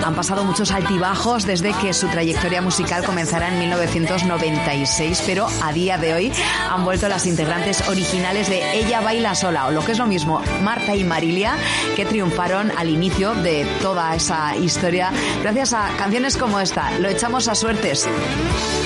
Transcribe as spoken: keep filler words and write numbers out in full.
Han pasado muchos altibajos desde que su trayectoria musical comenzara en mil novecientos noventa y seis, pero a día de hoy han vuelto las integrantes originales de Ella Baila Sola, o lo que es lo mismo, Marta y Marilia, que triunfaron al inicio de toda esa historia gracias a canciones como esta, Lo echamos a suertes.